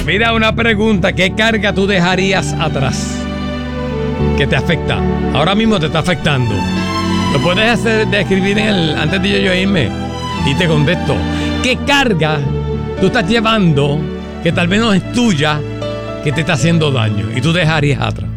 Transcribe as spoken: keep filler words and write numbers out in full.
Mira, una pregunta. ¿Qué carga tú dejarías atrás? ¿Qué te afecta? Ahora mismo te está afectando. Lo puedes hacer de escribir en el, antes de yo, yo irme. Y te contesto. ¿Qué carga tú estás llevando que tal vez no es tuya, que te está haciendo daño y tú dejarías atrás?